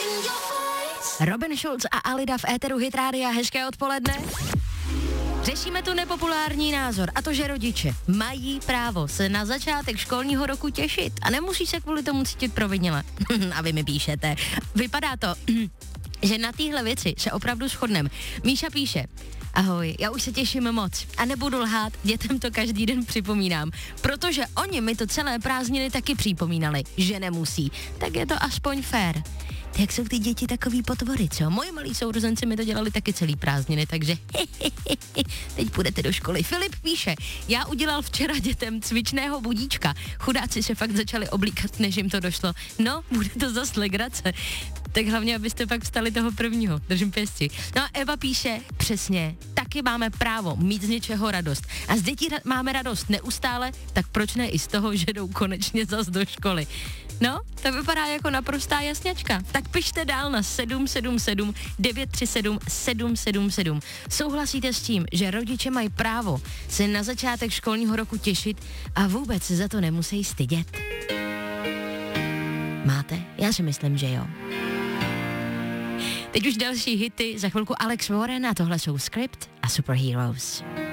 Robin Schulz a Alida v éteru Hit Rádia, hezké odpoledne. Řešíme tu nepopulární názor a to, že rodiče mají právo se na začátek školního roku těšit a nemusí se kvůli tomu cítit provinile. A vy mi píšete. Vypadá to, že na téhle věci se opravdu shodneme. Míša píše: ahoj, já už se těším moc a nebudu lhát, dětem to každý den připomínám, protože oni mi to celé prázdniny taky připomínali, že nemusí, tak je to aspoň fér. Jak jsou ty děti takový potvory, co? Moji malí sourozenci mi to dělali taky celý prázdniny, takže teď půjdete do školy. Filip píše: já udělal včera dětem cvičného budíčka. Chudáci se fakt začali oblíkat, než jim to došlo. No, bude to zas legrace. Tak hlavně, abyste pak vstali toho prvního. Držím pěsti. No a Eva píše: přesně, taky máme právo mít z něčeho radost. A z dětí máme radost neustále, tak proč ne i z toho, že jdou konečně zas do školy? No, to vypadá jako naprostá jasňačka. Tak pište dál na 777 937 777. Souhlasíte s tím, že rodiče mají právo se na začátek školního roku těšit a vůbec se za to nemusí stydět? Máte? Já si myslím, že jo. Teď už další hity, za chvilku Alex Warren a tohle jsou Script a Superheroes.